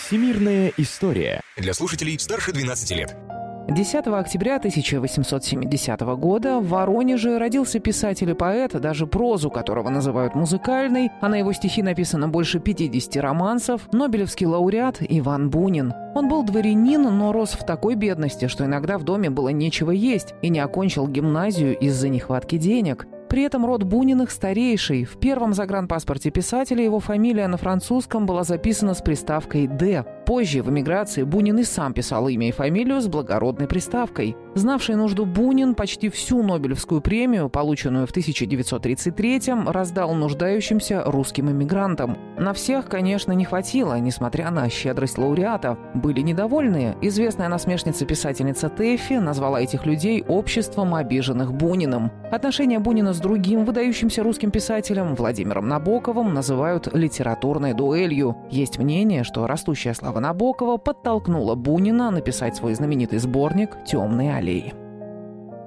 Всемирная история. Для слушателей старше 12 лет. 10 октября 1870 года в Воронеже родился писатель и поэт, даже прозу которого называют музыкальной, а на его стихи написано больше 50 романсов, нобелевский лауреат Иван Бунин. Он был дворянин, но рос в такой бедности, что иногда в доме было нечего есть, и не окончил гимназию из-за нехватки денег. При этом род Буниных старейший. В первом загранпаспорте писателя его фамилия на французском была записана с приставкой «Д». Позже, в эмиграции, Бунин и сам писал имя и фамилию с благородной приставкой. Знавший нужду Бунин почти всю Нобелевскую премию, полученную в 1933-м, раздал нуждающимся русским эмигрантам. На всех, конечно, не хватило, несмотря на щедрость лауреата. Были недовольные. Известная насмешница-писательница Тэффи назвала этих людей «обществом обиженных Буниным». Отношения Бунина с другим выдающимся русским писателем Владимиром Набоковым называют литературной дуэлью. Есть мнение, что растущая слава Набокова подтолкнула Бунина написать свой знаменитый сборник «Темные аллеи».